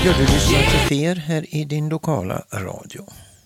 Ja, du lyssnar till Fer här i din lokala radio.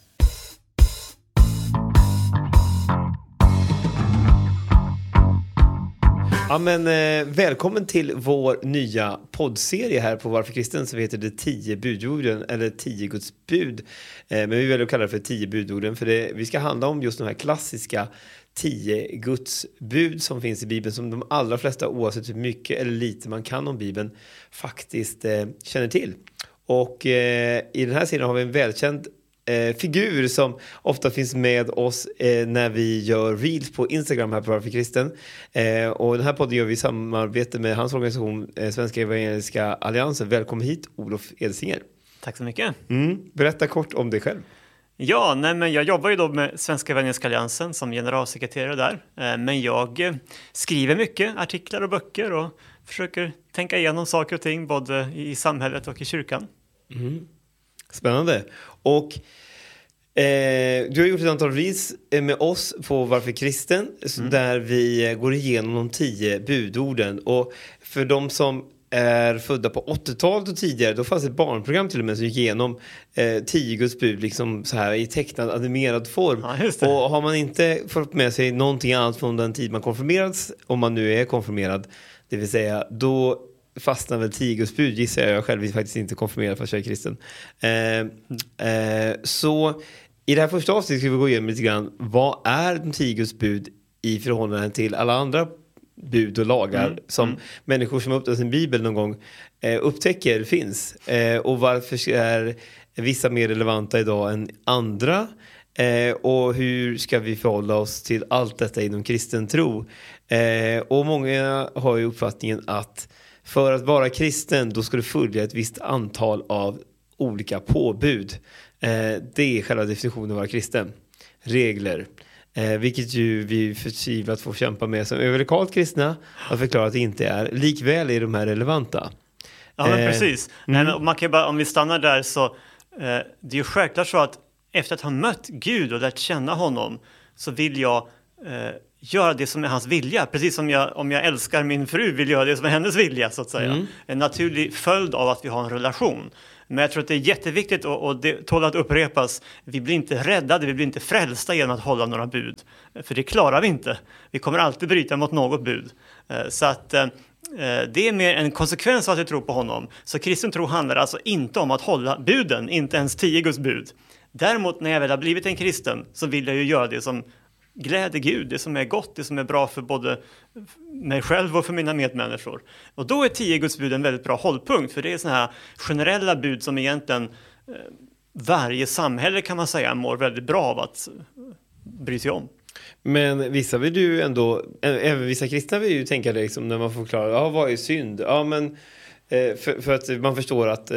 Ja, men välkommen till vår nya poddserie här på Varför Kristen, som heter det 10 budorden eller 10 Guds bud. Men vi väljer att kalla det för 10 budorden, för vi ska handla om just de här klassiska 10 Guds bud som finns i Bibeln, som de allra flesta, oavsett hur mycket eller lite man kan om Bibeln, faktiskt känner till. Och i den här serien har vi en välkänd figur som ofta finns med oss när vi gör reels på Instagram här på Varför Kristen. Och den här podden gör vi i samarbete med hans organisation Svenska Evangeliska Alliansen. Välkommen hit, Olof Edsinger. Tack så mycket. Berätta kort om dig själv. Ja, men jag jobbar ju då med Svenska Evangeliska Alliansen som generalsekreterare där. Men jag skriver mycket artiklar och böcker och försöker tänka igenom saker och ting både i samhället och i kyrkan. Spännande. Och du har gjort ett antal reels med oss på Varför Kristen, där vi går igenom de 10 budorden. Och för de som är födda på 80-talet och tidigare, då fanns ett barnprogram till och med som gick igenom 10 Guds bud liksom så här i tecknad, animerad form. Ja, och har man inte fått med sig någonting annat från den tid man konfirmerats, om man nu är konfirmerad, det vill säga, då fastnar väl 10 Guds bud, gissar jag själv, är faktiskt inte konfirmerad fast jag är kristen. Så i det här första avsnittet ska vi gå igenom lite grann, vad är de 10 Guds bud i förhållande till alla andra bud och lagar som människor som har upptäckt sin bibel någon gång upptäcker finns. Och varför är vissa mer relevanta idag än andra? Och hur ska vi förhålla oss till allt detta inom kristen tro? Och många har ju uppfattningen att för att vara kristen, då ska du följa ett visst antal av olika påbud. Det är själva definitionen av att vara kristen. Regler. Vilket ju vi förtvivlat får kämpa med som överlikalt kristna och förklara att det inte är. Likväl är de här relevanta. Ja, men precis. Nej, men man kan bara, om vi stannar där, så det är ju självklart så att efter att ha mött Gud och lärt känna honom, så vill jag göra det som är hans vilja. Precis som om jag älskar min fru, vill göra det som är hennes vilja, så att säga. En naturlig följd av att vi har en relation. Men jag tror att det är jätteviktigt, och det tål att upprepas. Vi blir inte räddade, vi blir inte frälsta genom att hålla några bud. För det klarar vi inte. Vi kommer alltid bryta mot något bud. Så att det är mer en konsekvens av att vi tror på honom. Så kristen tro handlar alltså inte om att hålla buden, inte ens 10 Guds bud. Däremot när jag väl har blivit en kristen, så vill jag ju göra det som gläder Gud, det som är gott, det som är bra för både mig själv och för mina medmänniskor. Och då är 10 Guds bud en väldigt bra hållpunkt, för det är såna här generella bud som egentligen varje samhälle, kan man säga, mår väldigt bra av att bry sig om. Men vissa vill ju ändå, även vissa kristna vill ju tänka det liksom, när man får förklara, vad är synd? Ja, men för att man förstår att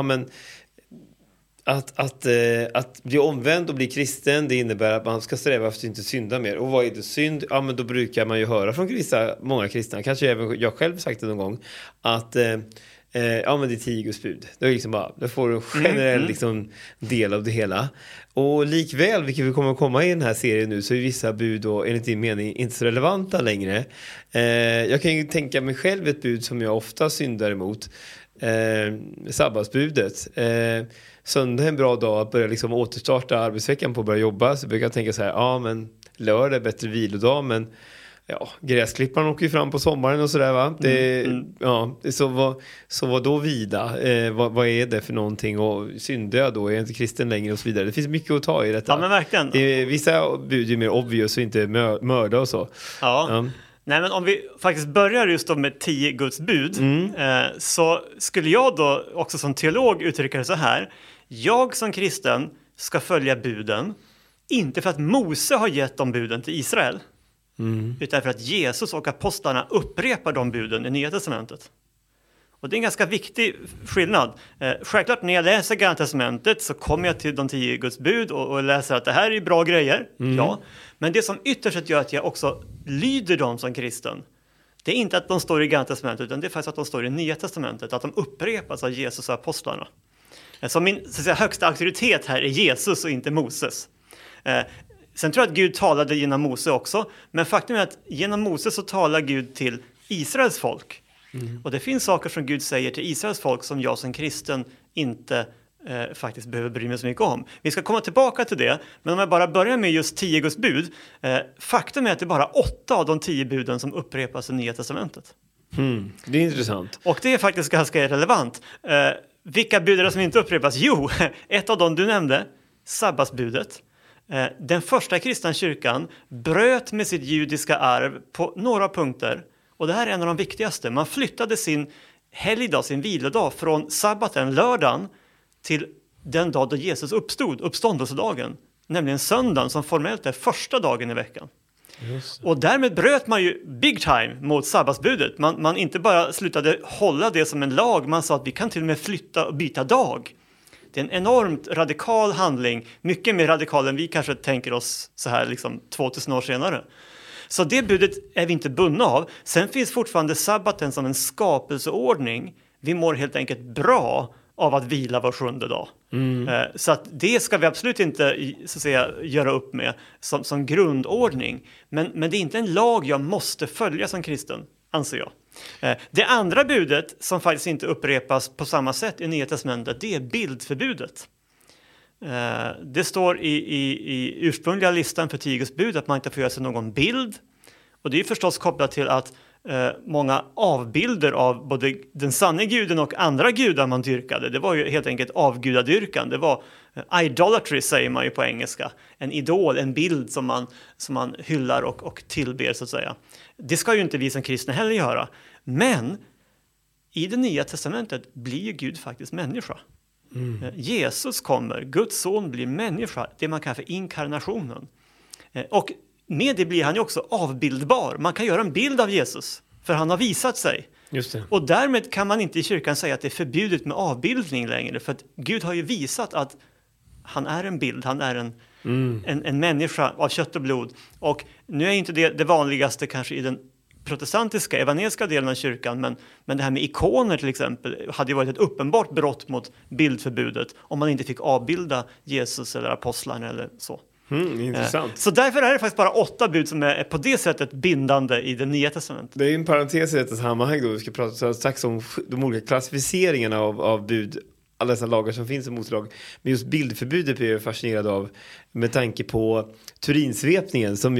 att bli omvänd och bli kristen, det innebär att man ska sträva efter att inte synda mer. Och vad är det synd? Ja, men då brukar man ju höra från många kristna, kanske även jag själv sagt det någon gång, att ja, men det är 10 Guds bud. Det är liksom bara, det får en generell liksom del av det hela. Och likväl, vilket vi kommer att komma i den här serien nu, så är vissa bud då enligt din mening inte så relevanta längre. Jag kan ju tänka mig själv ett bud som jag ofta syndar emot. Sabbatsbudet. Söndag är en bra dag att börja liksom återstarta arbetsveckan på att börja jobba. Så brukar jag tänka så här, ja men lördag är bättre vilodag, men ja, gräsklipparen åker ju fram på sommaren och sådär, va? Ja, så vad då vida? Vad är det för någonting? Och syndar jag då? Är jag inte kristen längre och så vidare? Det finns mycket att ta i detta. Ja, men verkligen. Vissa bud är mer obvious och inte mörda och så. Ja. Nej, men om vi faktiskt börjar just då med 10 Guds bud, så skulle jag då också som teolog uttrycka det så här. Jag som kristen ska följa buden, inte för att Mose har gett de buden till Israel, utan för att Jesus och apostlarna upprepar de buden i Nya testamentet. Och det är en ganska viktig skillnad. Självklart när jag läser Gamla testamentet så kommer jag till de 10 Guds bud och läser att det här är bra grejer. Ja. Men det som ytterst gör att jag också lyder dem som kristen, det är inte att de står i Gamla testamentet, utan det är faktiskt att de står i Nya testamentet, att de upprepas av Jesus och apostlarna. Så min så att säga, högsta auktoritet här är Jesus och inte Moses. Sen tror jag att Gud talade genom Mose också, men faktum är att genom Mose så talar Gud till Israels folk. Och det finns saker som Gud säger till Israels folk som jag som kristen inte faktiskt behöver bry mig så mycket om. Vi ska komma tillbaka till det, men om jag bara börjar med just 10 Guds bud. Faktum är att det är bara 8 av de 10 buden som upprepas i Nya testamentet. Det är intressant. Och det är faktiskt ganska relevant. Vilka bud är det som inte upprepas? Jo, ett av dem du nämnde, sabbatsbudet. Den första kristna kyrkan bröt med sitt judiska arv på några punkter. Och det här är en av de viktigaste. Man flyttade sin helgdag, sin vilodag, från sabbaten, lördagen, till den dag då Jesus uppstod, uppståndelsedagen. Nämligen söndagen, som formellt är första dagen i veckan. Och därmed bröt man ju big time mot sabbatsbudet. Man inte bara slutade hålla det som en lag, man sa att vi kan till och med flytta och byta dag. Det är en enormt radikal handling, mycket mer radikal än vi kanske tänker oss så här liksom 2000 år senare. Så det budet är vi inte bundna av. Sen finns fortfarande sabbaten som en skapelseordning. Vi mår helt enkelt bra av att vila var 7:e dag. Så att det ska vi absolut inte så att säga, göra upp med som grundordning. Men det är inte en lag jag måste följa som kristen, anser jag. Det andra budet som faktiskt inte upprepas på samma sätt i Nya testamentet, det är bildförbudet. Det står i ursprungliga listan för 10 Guds bud att man inte får göra sig någon bild. Och det är förstås kopplat till att många avbilder av både den sanna guden och andra gudar man dyrkade. Det var ju helt enkelt avgudadyrkan. Det var idolatry, säger man ju på engelska. En idol, en bild som man hyllar och tillber, så att säga. Det ska ju inte vi som kristna heller göra. Men i det nya testamentet blir ju Gud faktiskt människa. Jesus kommer, Guds son blir människa, det man kallar för inkarnationen. Och med det blir han ju också avbildbar. Man kan göra en bild av Jesus, för han har visat sig. Just det. Och därmed kan man inte i kyrkan säga att det är förbjudet med avbildning längre. För att Gud har ju visat att han är en bild, han är en människa av kött och blod. Och nu är inte det vanligaste kanske i den protestantiska, evangeliska delen av kyrkan, men det här med ikoner till exempel hade ju varit ett uppenbart brott mot bildförbudet om man inte fick avbilda Jesus eller apostlarna eller så. Intressant. Så därför är det faktiskt bara 8 bud som är på det sättet bindande i det nya testamentet. Det är en parentes i detta sammanhang då. Vi ska prata strax om de olika klassificeringarna av bud, alla dessa lagar som finns i motlag. Men just bildförbudet är jag fascinerad av med tanke på Turinsvepningen som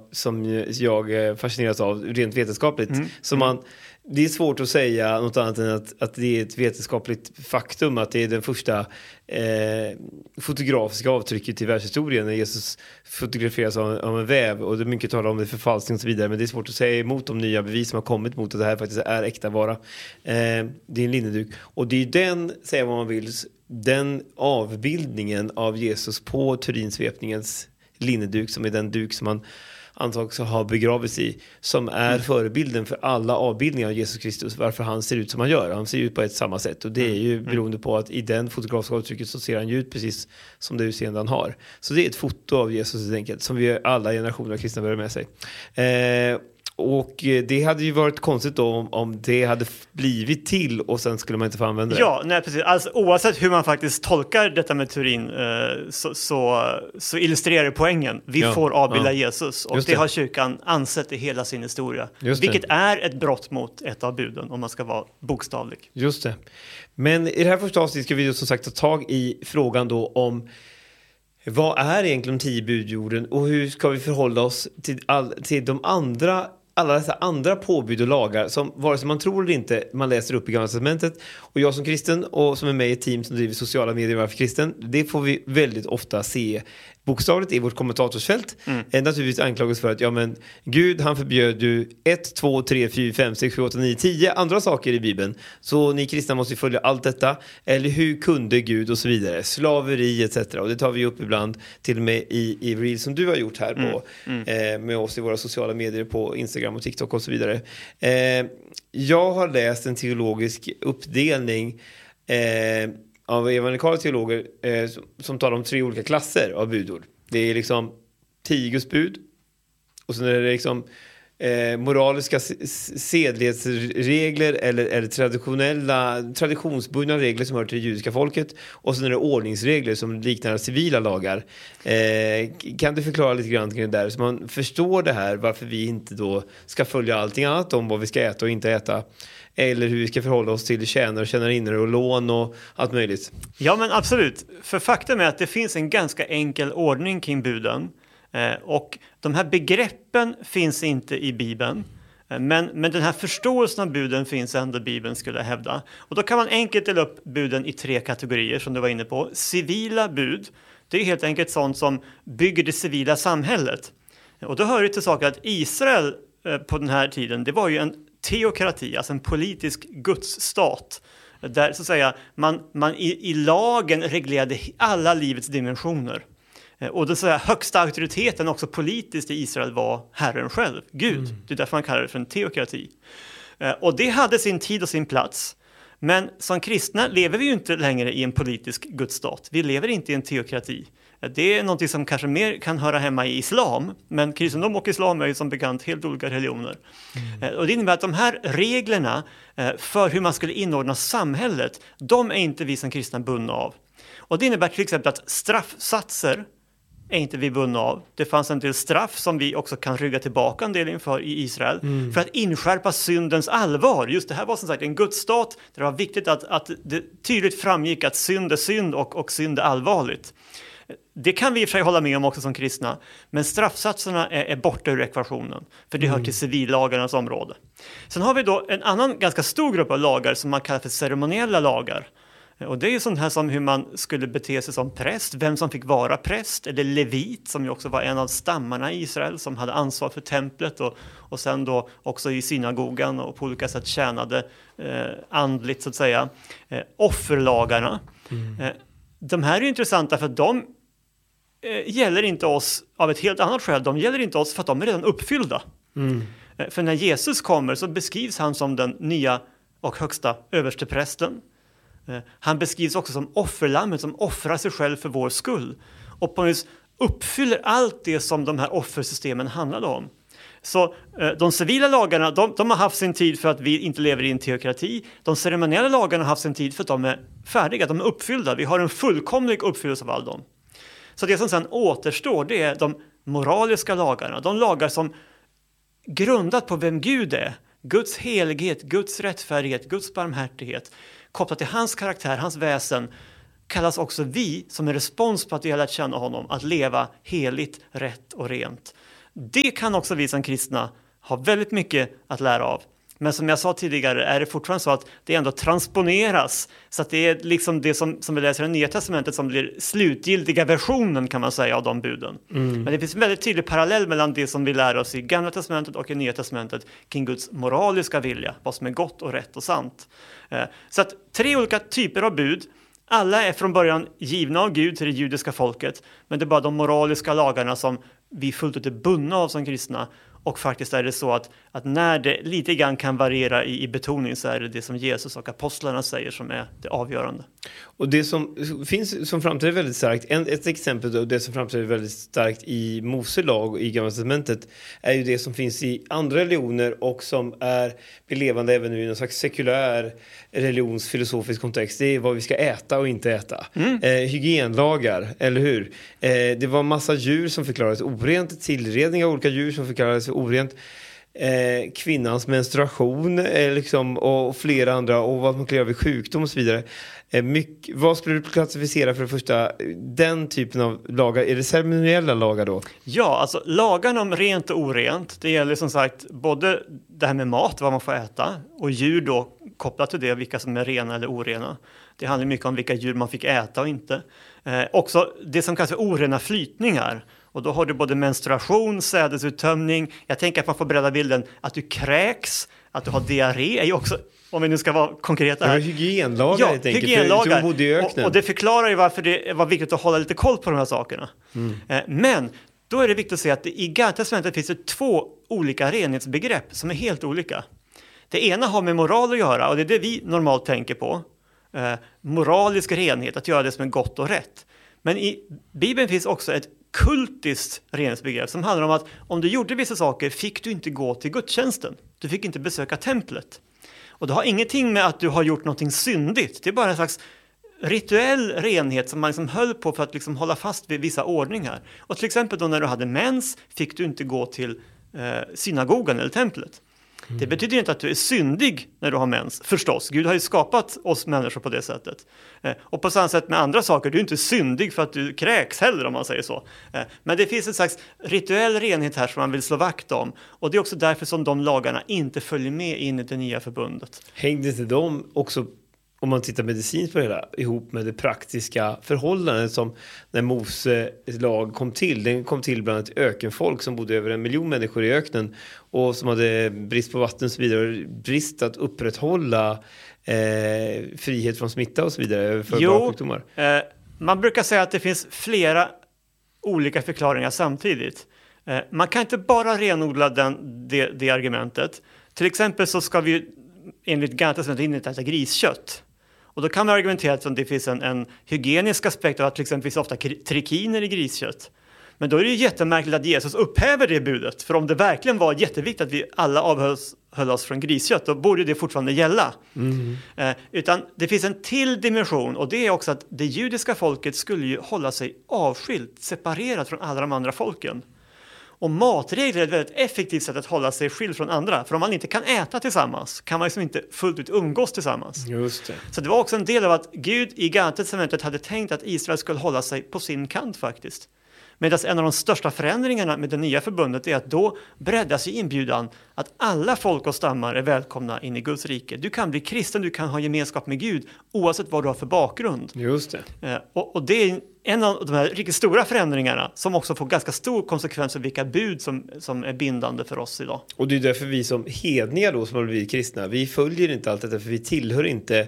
jag fascineras av rent vetenskapligt. Det är svårt att säga något annat än att det är ett vetenskapligt faktum att det är den första fotografiska avtrycket i världshistorien när Jesus fotograferas av en väv, och det är mycket talar om det, förfalskning och så vidare, men det är svårt att säga emot de nya bevis som har kommit mot att det här faktiskt är äkta vara. Det är en linneduk, och det är den, säga vad man vill, den avbildningen av Jesus på Turinsvepningens linneduk, som är den duk som man antagligen har begravits i, som är förebilden för alla avbildningar av Jesus Kristus, varför han ser ut som han gör. Han ser ut på ett samma sätt, och det är ju beroende på att i den fotografiska avtrycket så ser han ut precis som det utseende han har. Så det är ett foto av Jesus helt enkelt, som vi alla generationer av kristna bär med sig. Och det hade ju varit konstigt då om det hade blivit till och sen skulle man inte få använda det. Ja, nej, precis. Alltså, oavsett hur man faktiskt tolkar detta med Turin så illustrerar det poängen. Vi får avbilda Jesus, och det har kyrkan ansett i hela sin historia. Vilket är ett brott mot ett av buden, om man ska vara bokstavlig. Just det. Men i det här första avsnittet ska vi som sagt ta tag i frågan då om vad är egentligen de 10 budjorden och hur ska vi förhålla oss till de andra, alla dessa andra påbud och lagar som vare sig man tror eller inte man läser upp i Gamla testamentet. Och jag som kristen och som är med i ett team som driver sociala medier varför kristen, det får vi väldigt ofta se bokstavligt i vårt kommentatorsfält. Naturligtvis anklagas för att Gud, han förbjöd ju 1, 2, 3, 4, 5, 6, 7, 8, 9, 10 andra saker i Bibeln. Så ni kristna måste ju följa allt detta. Eller hur kunde Gud och så vidare. Slaveri etc. Och det tar vi upp ibland till och med i Reel som du har gjort här med oss i våra sociala medier på Instagram och TikTok och så vidare. Jag har läst en teologisk uppdelning av evangelikala teologer som talar om 3 olika klasser av budord. Det är liksom 10 Guds bud, och sen är det liksom moraliska sedlighetsregler eller traditionsbundna regler som hör till det judiska folket, och sen är det ordningsregler som liknar civila lagar. Kan du förklara lite grann kring det där så man förstår det här, varför vi inte då ska följa allting annat om vad vi ska äta och inte äta, eller hur vi ska förhålla oss till tjänare, tjänarinnor och lån och allt möjligt? Ja, men absolut. För faktum är att det finns en ganska enkel ordning kring buden. Och de här begreppen finns inte i Bibeln. Men den här förståelsen av buden finns ändå i Bibeln, skulle jag hävda. Och då kan man enkelt dela upp buden i 3 kategorier som du var inne på. Civila bud, det är helt enkelt sånt som bygger det civila samhället. Och då hör det till saker att Israel på den här tiden, det var ju en teokrati, alltså en politisk gudsstat. Där så att säga man i lagen reglerade alla livets dimensioner. Och den så här, högsta auktoriteten också politiskt i Israel var Herren själv, Gud. Det är därför man kallar det för en teokrati. Och det hade sin tid och sin plats. Men som kristna lever vi ju inte längre i en politisk gudsstat. Vi lever inte i en teokrati. Det är något som kanske mer kan höra hemma i islam. Men kristendom och islam är ju som bekant helt olika religioner. Och det innebär att de här reglerna för hur man skulle inordna samhället, de är inte vi som kristna bundna av. Och det innebär till exempel att straffsatser är inte vi bundna av. Det fanns en del straff som vi också kan rygga tillbaka en del inför i Israel. För att inskärpa syndens allvar. Just det här var som sagt en gudsstat där det var viktigt att det tydligt framgick att synd är synd och synd är allvarligt. Det kan vi i och för sig hålla med om också som kristna. Men straffsatserna är borta ur ekvationen. För det hör till civillagarnas område. Sen har vi då en annan ganska stor grupp av lagar som man kallar för ceremoniella lagar. Och det är ju sånt här som hur man skulle bete sig som präst, vem som fick vara präst, eller levit som ju också var en av stammarna i Israel som hade ansvar för templet och sen då också i synagogan och på olika sätt tjänade andligt så att säga. Offerlagarna. De här är ju intressanta för att de gäller inte oss av ett helt annat skäl. De gäller inte oss för att de är redan uppfyllda. För när Jesus kommer så beskrivs han som den nya och högsta översteprästen. Han beskrivs också som offerlammet som offrar sig själv för vår skull. Och på något vis uppfyller allt det som de här offersystemen handlade om. Så de civila lagarna, de har haft sin tid för att vi inte lever i en teokrati. De ceremoniella lagarna har haft sin tid för att de är färdiga, de är uppfyllda. Vi har en fullkomlig uppfyllelse av all dem. Så det som sedan återstår, det är de moraliska lagarna. De lagar som grundat på vem Gud är. Guds helighet, Guds rättfärdighet, Guds barmhärtighet. Kopplat till hans karaktär, hans väsen, kallas också vi som en respons på att vi har lärt känna honom att leva heligt, rätt och rent. Det kan också vi som kristna ha väldigt mycket att lära av. Men som jag sa tidigare är det fortfarande så att det ändå transponeras. Så att det är liksom det som vi läser i Nya Testamentet som blir slutgiltiga versionen kan man säga av de buden. Men det finns en väldigt tydlig parallell mellan det som vi lär oss i Gamla Testamentet och i Nya Testamentet kring Guds moraliska vilja. Vad som är gott och rätt och sant. Så att 3 olika typer av bud. Alla är från början givna av Gud till det judiska folket. Men det är bara de moraliska lagarna som vi fullt ut är bundna av som kristna. Och faktiskt är det så att när det lite grann kan variera i betoning så är det som Jesus och apostlarna säger som är det avgörande. Och det som finns som framträder väldigt starkt, ett exempel då, det som framträder väldigt starkt i Mose lag i Gamla testamentet är ju det som finns i andra religioner och som är levande även i en slags sekulär religionsfilosofisk kontext. Det är vad vi ska äta och inte äta. Hygienlagar, eller hur? Det var massa djur som förklarades orent, tillredning av olika djur som förklarades orent. Kvinnans menstruation liksom, och flera andra och vad man kan göra vid sjukdom och så vidare. Vad skulle du klassificera för det första den typen av lagar? Är det ceremoniella lagar då? Ja, alltså lagarna om rent och orent, det gäller som sagt både det här med mat, vad man får äta, och djur då kopplat till det, vilka som är rena eller orena. Det handlar mycket om vilka djur man fick äta och inte. Också det som kallas för orena flytningar. Och då har du både menstruation, sädesuttömning. Jag tänker att man får bredda bilden att du kräks, att du har diarré är ju också, om vi nu ska vara konkreta här. Hygienlagar ja, helt enkelt. hygienlagar. För du bodde i öknen. Och det förklarar ju varför det var viktigt att hålla lite koll på de här sakerna. Men då är det viktigt att se att i Gamla testamentet finns det 2 olika renhetsbegrepp som är helt olika. Det ena har med moral att göra och det är det vi normalt tänker på. Moralisk renhet, att göra det som är gott och rätt. Men i Bibeln finns också ett kultiskt reningsbegrepp som handlar om att om du gjorde vissa saker fick du inte gå till gudstjänsten. Du fick inte besöka templet. Och det har ingenting med att du har gjort någonting syndigt. Det är bara en slags rituell renhet som man liksom höll på för att liksom hålla fast vid vissa ordningar. Och till exempel då när du hade mens fick du inte gå till synagogan eller templet. Det betyder inte att du är syndig när du har mens, förstås. Gud har ju skapat oss människor på det sättet. Och på samma sätt med andra saker, du är inte syndig för att du kräks heller om man säger så. Men det finns en slags rituell renhet här som man vill slå vakt om. Och det är också därför som de lagarna inte följer med in i det nya förbundet. Hängde inte de också, om man tittar medicinskt på det hela, ihop med det praktiska förhållandet som när Mose lag kom till? Den kom till bland ett ökenfolk som bodde över 1 miljon människor i öknen och som hade brist på vatten och så vidare, brist att upprätthålla frihet från smitta och så vidare, överförbara sjukdomar. Man brukar säga att det finns flera olika förklaringar samtidigt. Man kan inte bara renodla det argumentet. Till exempel så ska vi enligt Gamla testamentet inte äta griskött. Och då kan man argumentera att det finns en hygienisk aspekt av att till exempel finns ofta trikiner i griskött. Men då är det ju jättemärkligt att Jesus upphäver det budet. För om det verkligen var jätteviktigt att vi alla avhöll oss från griskött, då borde det fortfarande gälla. Utan det finns en till dimension, och det är också att det judiska folket skulle ju hålla sig avskilt, separerat från alla de andra folken. Och matregler är ett väldigt effektivt sätt att hålla sig skild från andra. För om man inte kan äta tillsammans kan man liksom inte fullt ut umgås tillsammans. Just det. Så det var också en del av att Gud i Gamla testamentet hade tänkt att Israel skulle hålla sig på sin kant faktiskt. Medan en av de största förändringarna med det nya förbundet är att då breddas inbjudan att alla folk och stammar är välkomna in i Guds rike. Du kan bli kristen, du kan ha gemenskap med Gud oavsett vad du har för bakgrund. Just det. Och det är en av de här riktigt stora förändringarna som också får ganska stor konsekvens för vilka bud som är bindande för oss idag. Och det är därför vi som hedningar då som har blivit kristna, vi följer inte allt detta för vi tillhör inte...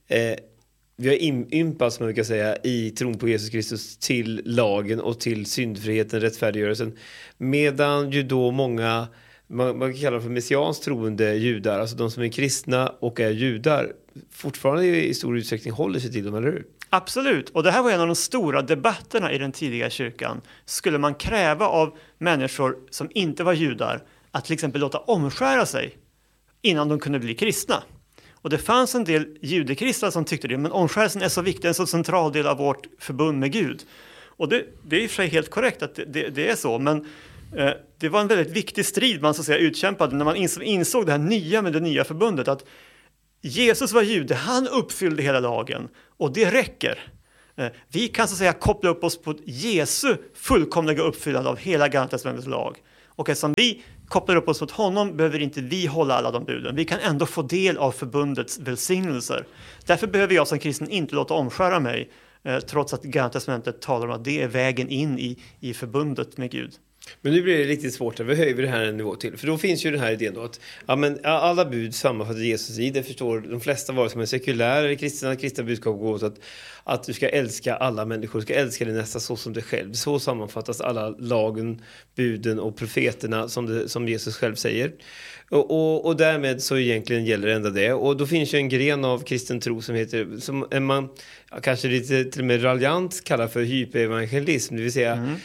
Vi har ympats, man kan säga, i tron på Jesus Kristus till lagen och till syndfriheten, rättfärdiggörelsen. Medan ju då många, man kan kalla det för messians troende judar, alltså de som är kristna och är judar, fortfarande i stor utsträckning håller sig till dem, eller hur? Absolut, och det här var en av de stora debatterna i den tidiga kyrkan. Skulle man kräva av människor som inte var judar att till exempel låta omskära sig innan de kunde bli kristna? Och det fanns en del judekristna som tyckte det, men omskärelsen är så viktig, en så central del av vårt förbund med Gud. Och det är i och för sig helt korrekt att det är så, men det var en väldigt viktig strid man så att säga utkämpade när man insåg det här nya med det nya förbundet, att Jesus var jude, han uppfyllde hela lagen och det räcker. Vi kan så att säga koppla upp oss på Jesu fullkomliga uppfyllande av hela Gamla testamentets lag. Och eftersom vi kopplar upp oss mot honom behöver inte vi hålla alla de buden. Vi kan ändå få del av förbundets välsignelser. Därför behöver jag som kristen inte låta omskära mig, trots att Gamla testamentet talar om att det är vägen in i förbundet med Gud. Men nu blir det riktigt svårt, vi höjer det här en nivå till. För då finns ju den här idén då att alla bud sammanfattar Jesus i. Det förstår de flesta, vare sig man är sekulär eller kristna budskap går åt att du ska älska alla människor, du ska älska din nästa så som dig själv. Så sammanfattas alla lagen, buden och profeterna som Jesus själv säger. Och därmed så egentligen gäller det ända det. Och då finns ju en gren av kristen tro som heter, som man kanske lite till och med raljant kallar för hyperevangelism. Det vill säga,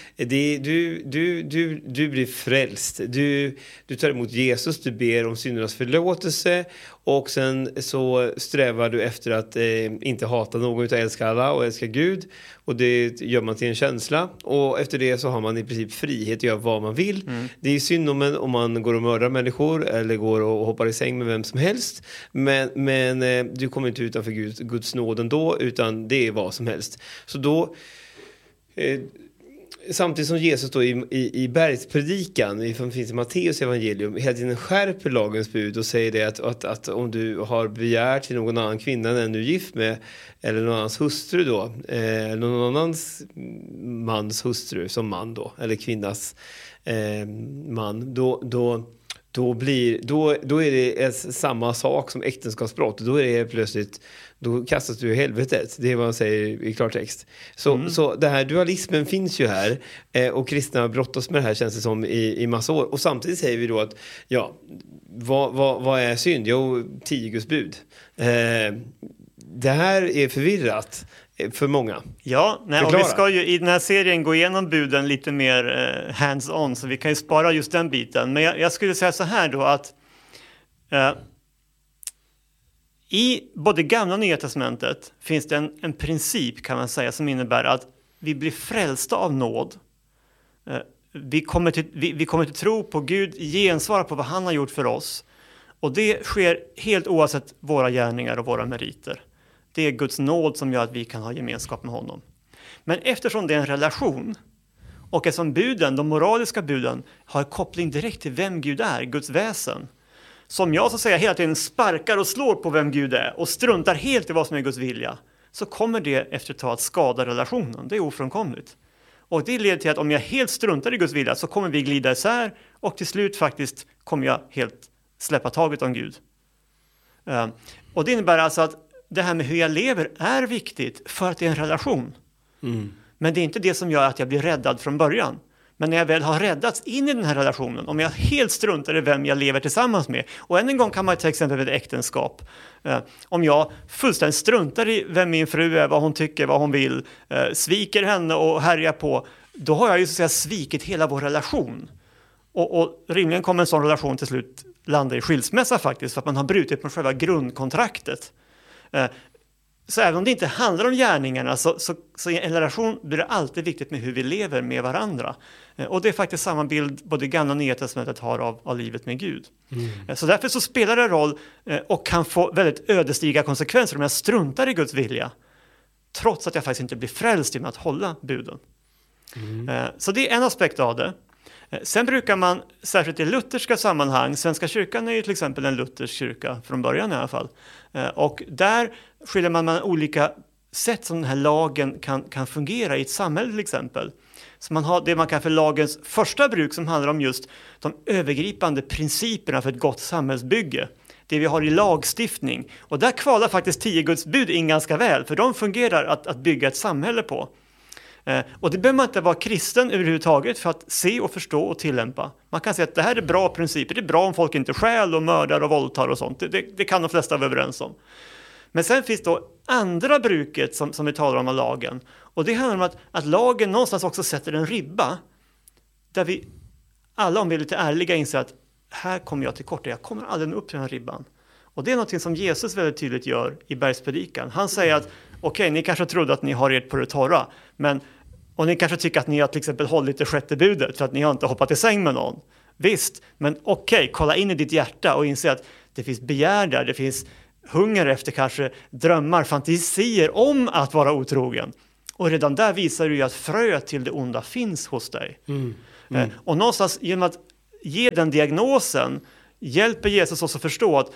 du blir frälst. Du tar emot Jesus, du ber om syndernas förlåtelse och sen så strävar du efter att inte hata någon utan älska alla och älska Gud. Och det gör man till en känsla. Och efter det så har man i princip frihet att göra vad man vill. Det är synd om man går och mördar människor eller går och hoppar i säng med vem som helst. Men du kommer inte utanför Guds nåd ändå, utan det är vad som helst. Så då... Samtidigt som Jesus då i bergspredikan som finns i Matteus evangelium hela tiden skärper lagens bud och säger det att om du har begär till någon annan kvinna än du är gift med eller någon annans hustru då eller någon annans mans hustru som man då eller kvinnas man då är det samma sak som äktenskapsbrott. Då är det plötsligt, då kastas du i helvetet. Det är vad man säger i klartext. Så det här dualismen finns ju här och kristna brottas med det här känns det som i massa år. Och samtidigt säger vi då att vad är synd? Jo, 10 Guds bud. Det här är förvirrat. för många. Ja, och vi ska ju i den här serien gå igenom buden lite mer hands-on, så vi kan ju spara just den biten. Men jag skulle säga så här då att i både Gamla och Nya testamentet finns det en princip, kan man säga, som innebär att vi blir frälsta av nåd. Vi kommer till tro på Gud, gensvara på vad han har gjort för oss. Och det sker helt oavsett våra gärningar och våra meriter. Det är Guds nåd som gör att vi kan ha gemenskap med honom. Men eftersom det är en relation, och eftersom buden, de moraliska buden, har koppling direkt till vem Gud är, Guds väsen. Som jag så att säga hela tiden sparkar och slår på vem Gud är och struntar helt i vad som är Guds vilja, så kommer det efter ett tag att skada relationen. Det är ofrånkomligt. Och det leder till att om jag helt struntar i Guds vilja så kommer vi glida isär, och till slut faktiskt kommer jag helt släppa taget om Gud. Och det innebär alltså att det här med hur jag lever är viktigt för att det är en relation. Men det är inte det som gör att jag blir räddad från början. Men när jag väl har räddats in i den här relationen, om jag helt struntar i vem jag lever tillsammans med, och än en gång kan man till exempel vid äktenskap, om jag fullständigt struntar i vem min fru är, vad hon tycker, vad hon vill, sviker henne och härjar på, då har jag ju så att säga svikit hela vår relation. Och rimligen kommer en sån relation till slut landa i skilsmässa faktiskt, för att man har brutit på själva grundkontraktet. Så även om det inte handlar om gärningarna, så i en relation blir det alltid viktigt med hur vi lever med varandra. Och det är faktiskt samma bild både Gamla och Nya testamentet har av livet med Gud. Så därför så spelar det roll och kan få väldigt ödesdigra konsekvenser om jag struntar i Guds vilja, trots att jag faktiskt inte blir frälst genom att hålla buden. Så det är en aspekt av det. Sen brukar man, särskilt i lutherska sammanhang, Svenska kyrkan är ju till exempel en luthersk kyrka från början i alla fall, och där skiljer man mellan olika sätt som den här lagen kan fungera i ett samhälle till exempel. Så man har det man kallar för lagens första bruk, som handlar om just de övergripande principerna för ett gott samhällsbygge. Det vi har i lagstiftning. Och där kvalar faktiskt 10 Guds bud in ganska väl, för de fungerar att bygga ett samhälle på. Och det behöver man inte vara kristen överhuvudtaget för att se och förstå och tillämpa. Man kan säga att det här är bra principer. Det är bra om folk inte stjäl och mördar och våldtar och sånt. Det kan de flesta vara överens om. Men sen finns då andra bruket som vi talar om av lagen. Och det handlar om att lagen någonstans också sätter en ribba där vi alla, om vi är lite ärliga, inser att här kommer jag till korta. Jag kommer aldrig upp till den här ribban. Och det är något som Jesus väldigt tydligt gör i bergspredikan. Han säger att okej, ni kanske trodde att ni har ert på det torra, och ni kanske tycker att ni har till exempel hållit det sjätte budet för att ni har inte hoppat i säng med någon. Visst, men okej, kolla in i ditt hjärta och inse att det finns begär där, det finns hunger efter kanske drömmar, fantasier om att vara otrogen. Och redan där visar du ju att frö till det onda finns hos dig. Och någonstans genom att ge den diagnosen hjälper Jesus oss att förstå att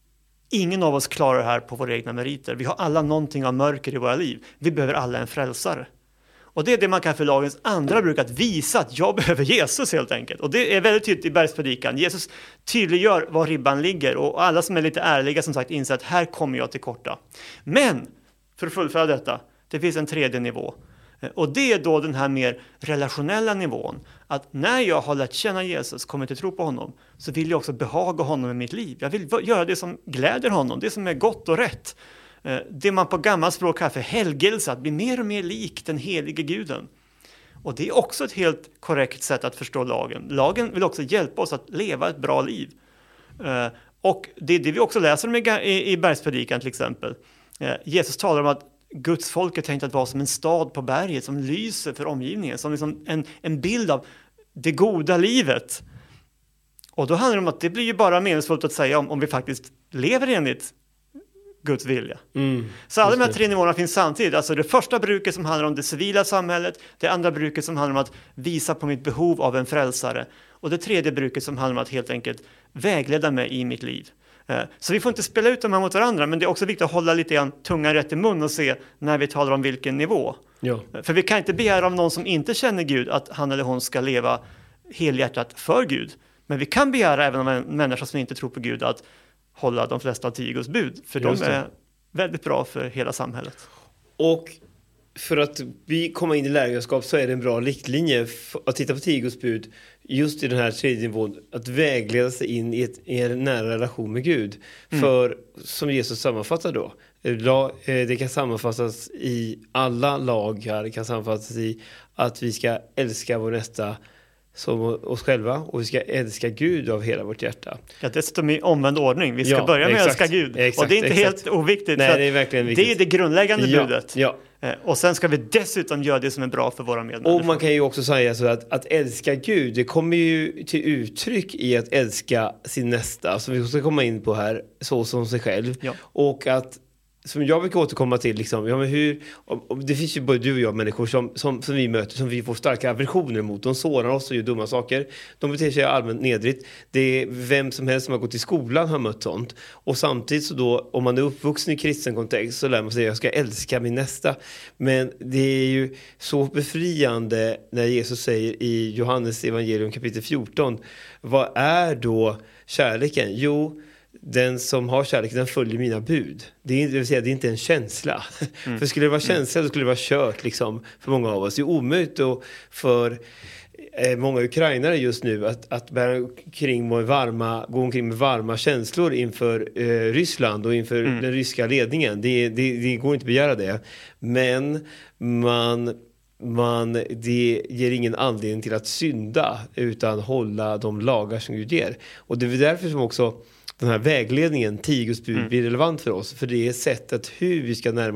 ingen av oss klarar det här på våra egna meriter. Vi har alla någonting av mörker i våra liv. Vi behöver alla en frälsare. Och det är det man kan för lagens andra bruk, att visa att jag behöver Jesus helt enkelt. Och det är väldigt tydligt i bergspredikan. Jesus tydliggör var ribban ligger, och alla som är lite ärliga som sagt inser att här kommer jag till korta. Men för att fullfölja detta, det finns en tredje nivå. Och det är då den här mer relationella nivån. Att när jag har lärt känna Jesus, kommer till tro på honom, så vill jag också behaga honom i mitt liv. Jag vill göra det som gläder honom, det som är gott och rätt. Det man på gammalt språk kallar för helgelse, att bli mer och mer lik den helige guden. Och det är också ett helt korrekt sätt att förstå lagen. Lagen vill också hjälpa oss att leva ett bra liv. Och det är det vi också läser om i bergspredikan till exempel. Jesus talar om att Guds folk är tänkt att vara som en stad på berget som lyser för omgivningen, som liksom en bild av det goda livet. Och då handlar det om att det blir ju bara meningsfullt att säga om vi faktiskt lever enligt Guds vilja. Så alla de här tre nivåerna finns samtidigt. Alltså det första bruket som handlar om det civila samhället, det andra bruket som handlar om att visa på mitt behov av en frälsare, och det tredje bruket som handlar om att helt enkelt vägleda mig i mitt liv. Så vi får inte spela ut de här mot varandra, men det är också viktigt att hålla lite grann tungan rätt i mun och se när vi talar om vilken nivå. Ja. För vi kan inte begära av någon som inte känner Gud att han eller hon ska leva helhjärtat för Gud. Men vi kan begära även av en människa som inte tror på Gud att hålla de flesta av 10 Guds bud. För de är väldigt bra för hela samhället. Och för att vi kommer in i lärjungaskap så är det en bra riktlinje att titta på 10 Guds bud just i den här tredje nivån, att vägleda sig in i en nära relation med Gud. För som Jesus sammanfattar då, Det kan sammanfattas i alla lagar, det kan sammanfattas i att vi ska älska vår nästa som oss själva och vi ska älska Gud av hela vårt hjärta. Ja, dessutom i omvänd ordning. Vi ska börja med att älska Gud. Och det är inte helt oviktigt. Nej, det är verkligen viktigt. Det är det grundläggande budet. Ja. Och sen ska vi dessutom göra det som är bra för våra medmänniskor. Och man kan ju också säga så att älska Gud, det kommer ju till uttryck i att älska sin nästa, som vi ska komma in på här, så som sig själv. Ja. Och att, som jag brukar återkomma till, liksom, ja, men hur, och det finns ju både du och jag människor som vi möter, som vi får starka aversioner mot. De sårar oss och gör dumma saker. De beter sig allmänt nedrigt. Det är vem som helst som har gått i skolan har mött sånt. Och samtidigt så då, om man är uppvuxen i kristen kontext, så lär man sig att jag ska älska min nästa. Men det är ju så befriande när Jesus säger i Johannes evangelium kapitel 14, vad är då kärleken? Jo, den som har kärlek, den följer mina bud. Det vill säga, det är inte en känsla. För skulle det vara känsla, då skulle det vara kört liksom, för många av oss. Det är omöjligt för många ukrainare just nu att bära gå omkring med varma känslor inför Ryssland och inför den ryska ledningen. Det går inte att begära det. Men det ger ingen anledning till att synda, utan hålla de lagar som Gud ger. Och det är därför som också den här vägledningen, 10 Guds bud, blir relevant för oss. För det är sättet hur vi ska närma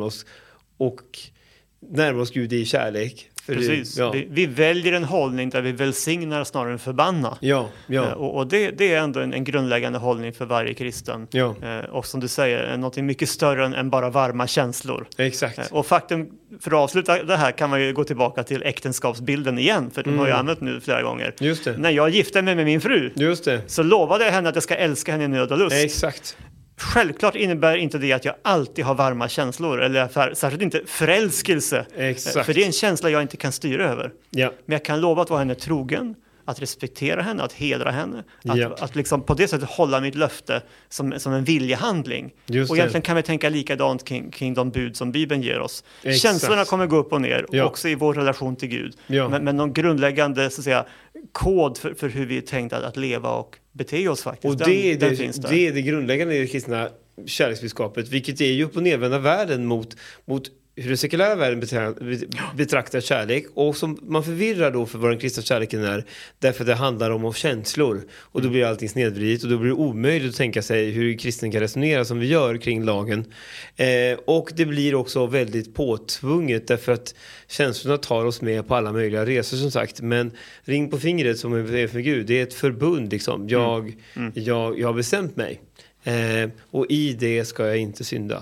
oss Gud i kärlek. Precis. Vi väljer en hållning där vi välsignar snarare än förbanna. Ja. Och det är ändå en grundläggande hållning för varje kristen. Ja. Och som du säger, något mycket större än bara varma känslor. Exakt. Och faktum, för att avsluta det här kan man ju gå tillbaka till äktenskapsbilden igen. För den har jag använt nu flera gånger. Just det. När jag gifte mig med min fru, så lovade jag henne att jag ska älska henne i nöd och lust. Exakt. Självklart innebär inte det att jag alltid har varma känslor, eller särskilt inte förälskelse. Exakt. För det är en känsla jag inte kan styra över. Ja. Men jag kan lova att vara henne trogen, att respektera henne, att hedra henne. Att liksom på det sättet hålla mitt löfte som en viljehandling. Just och egentligen kan vi tänka likadant kring de bud som Bibeln ger oss. Exakt. Känslorna kommer gå upp och ner, också i vår relation till Gud. Ja. Men någon grundläggande så att säga, kod för hur vi är tänkta att leva och bete oss faktiskt. Och det är det grundläggande i det kristna kärleksbudskapet, vilket är ju upp- och nedvända världen mot hur den sekulära världen betraktar kärlek, och som man förvirrar då för vad den kristna kärleken är, därför att det handlar om känslor, och då blir allting snedvridet och då blir det omöjligt att tänka sig hur kristen kan resonera som vi gör kring lagen, och det blir också väldigt påtvunget därför att känslorna tar oss med på alla möjliga resor, som sagt. Men ring på fingret som är för Gud, det är ett förbund liksom. Jag har bestämt mig, och i det ska jag inte synda.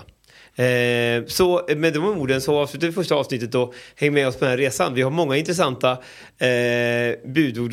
Så med de orden så avslutar vi första avsnittet och häng med oss på den här resan. Vi har många intressanta budord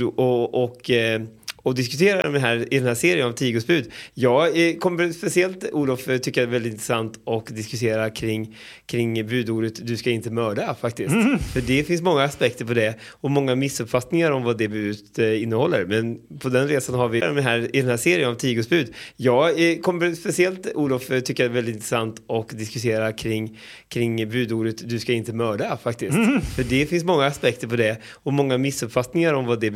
och diskutera i den här serien om 10 Guds bud. Jag kommer speciellt, Olof, tycker det är väldigt intressant att diskutera kring budordet du ska inte mörda faktiskt. För det finns många aspekter på det och många missuppfattningar om vad det budet innehåller. Men på den resan har vi i den här serien om 10 Guds bud. Jag kommer speciellt, Olof, tycker det är väldigt intressant att diskutera kring budordet du ska inte mörda faktiskt. För det finns många aspekter på det och många missuppfattningar om vad det